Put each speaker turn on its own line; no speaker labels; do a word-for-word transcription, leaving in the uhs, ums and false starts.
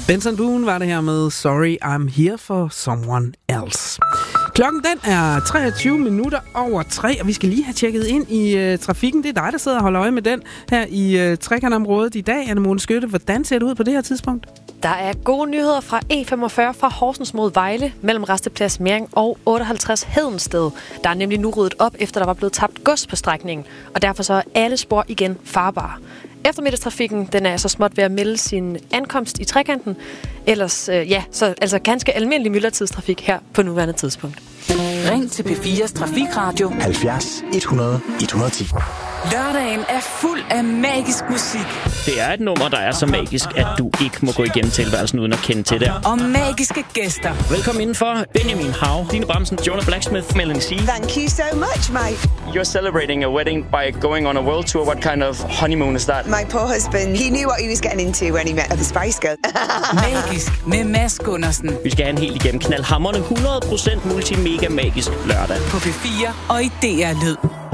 Benson Boone var det her med Sorry, I'm Here for Someone Else. Klokken den er treogtyve minutter over tre, og vi skal lige have tjekket ind i uh, trafikken. Det er dig, der sidder og holder øje med den her i uh, trekantområdet i dag. Anne-Mone Skytte, hvordan ser det ud på det her tidspunkt?
Der er gode nyheder fra E femogfyrre fra Horsens mod Vejle mellem Rasteplads Mering og otteoghalvtreds Hedensted. Der er nemlig nu ryddet op, efter der var blevet tabt gods på strækningen, og derfor så er alle spor igen farbare. Eftermiddagstrafikken, den er så småt ved at melde sin ankomst i trekanten. Ellers, øh, ja, så altså ganske almindelig myldretidstrafik her på nuværende tidspunkt.
Ring til P fires Trafikradio
halvfjerds et hundrede et hundrede og ti.
Lørdagen er fuld af magisk musik.
Det er et nummer, der er så magisk, at du ikke må gå igennem tilværelsen uden at kende til det.
Og magiske gæster.
Velkommen indenfor. Benjamin Hav, Dine Bramsen, Jonah Blacksmith, Melanie C.
Thank you so much, mate.
You're celebrating a wedding by going on a world tour. What kind of honeymoon is that?
My poor husband, he knew what he was getting into when he met the Spice Girl.
Magisk med Mads Gundersen.
Vi skal have en helt igennem knaldhamrende hundrede procent multimega magisk lørdag.
På P fire og i D R Lyd.